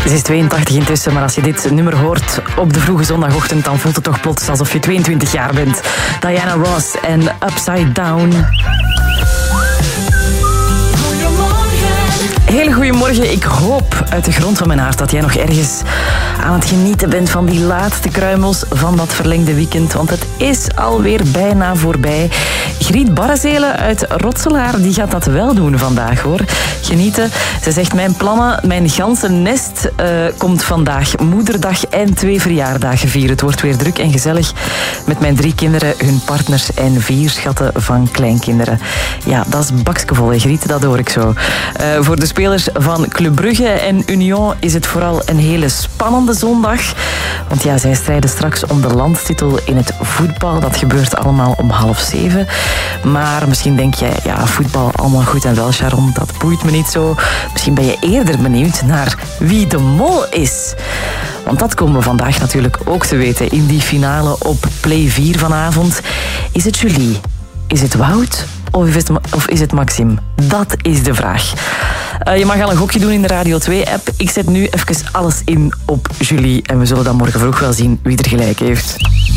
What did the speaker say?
Ze is 82 intussen, maar als je dit nummer hoort op de vroege zondagochtend, dan voelt het toch plots alsof je 22 jaar bent. Diana Ross en Upside Down. Hele goedemorgen. Ik hoop uit de grond van mijn hart dat jij nog ergens aan het genieten bent van die laatste kruimels van dat verlengde weekend. Want het is alweer bijna voorbij. Griet Barrezelen uit Rotselaar, die gaat dat wel doen vandaag, hoor. Genieten. Ze zegt, mijn plannen, mijn ganse nest komt vandaag Moederdag en 2 verjaardagen vieren. Het wordt weer druk en gezellig met mijn 3 kinderen, hun partners en 4 schatten van kleinkinderen. Ja, dat is bakskevol, hè, Griet, dat hoor ik zo. Voor de spelers van Club Brugge en Union is het vooral een hele spannende zondag. Want ja, zij strijden straks om de landstitel in het voetbal. Dat gebeurt allemaal om 6:30. Maar misschien denk jij, ja, voetbal allemaal goed en wel, Sharon, dat boeit me niet zo. Misschien ben je eerder benieuwd naar wie de mol is. Want dat komen we vandaag natuurlijk ook te weten in die finale op Play 4 vanavond. Is het Julie? Is het Wout? Of is het Maxime? Dat is de vraag. Je mag al een gokje doen in de Radio 2-app. Ik zet nu even alles in op Julie. En we zullen dan morgen vroeg wel zien wie er gelijk heeft.